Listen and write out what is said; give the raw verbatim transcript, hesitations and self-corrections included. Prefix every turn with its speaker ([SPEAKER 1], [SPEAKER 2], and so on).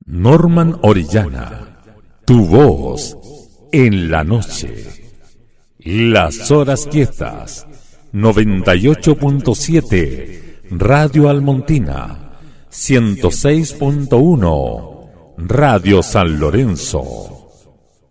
[SPEAKER 1] Norman Orellana, tu voz en la noche. Las horas quietas, noventa y ocho punto siete, Radio Almontina, ciento seis punto uno, Radio San Lorenzo.